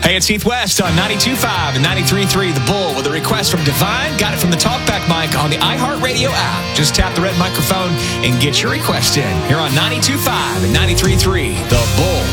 Hey, it's Heath West on 92.5 and 93.3 The Bull with a request from Divine. Got it from the Talkback mic on the iHeartRadio app. Just tap the red microphone and get your request in here on 92.5 and 93.3 The Bull.